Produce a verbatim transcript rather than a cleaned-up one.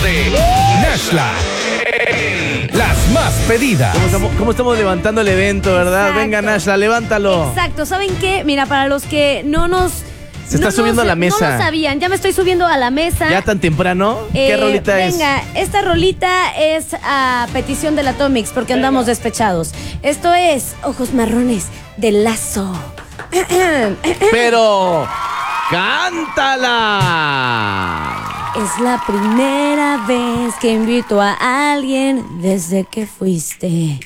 de Nashla en Las Más Pedidas. ¿Cómo estamos, cómo estamos levantando el evento, verdad? Exacto. Venga, Nashla, levántalo. Exacto, ¿saben qué? Mira, para los que no nos... Se está no subiendo nos- a la mesa. No lo sabían, ya me estoy subiendo a la mesa. ¿Ya tan temprano? ¿Qué Eh, rolita es? Venga, esta rolita es a petición de la Atomix porque andamos despechados. Esto es Ojos Marrones de Lazo. Pero, ¡cántala! Es la primera vez que invito a alguien desde que fuiste.